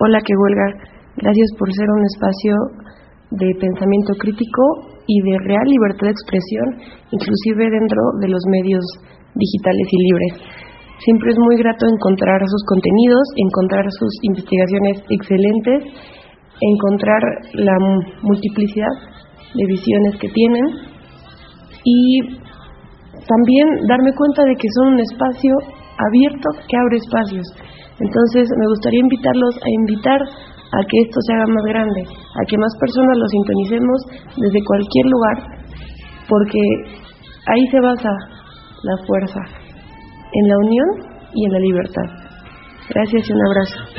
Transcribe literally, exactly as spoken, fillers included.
Hola que huelga, gracias por ser un espacio de pensamiento crítico y de real libertad de expresión, inclusive dentro de los medios digitales y libres. Siempre es muy grato encontrar sus contenidos, encontrar sus investigaciones excelentes, encontrar la multiplicidad de visiones que tienen y también darme cuenta de que son un espacio abierto que abre espacios. Entonces me gustaría invitarlos a invitar a que esto se haga más grande, a que más personas lo sintonicemos desde cualquier lugar, porque ahí se basa la fuerza, en la unión y en la libertad. Gracias y un abrazo.